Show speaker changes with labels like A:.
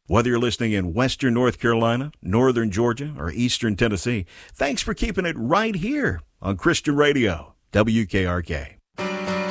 A: Whether you're listening in western North Carolina, northern Georgia, or eastern Tennessee, thanks for keeping it right here on Christian Radio, WKRK.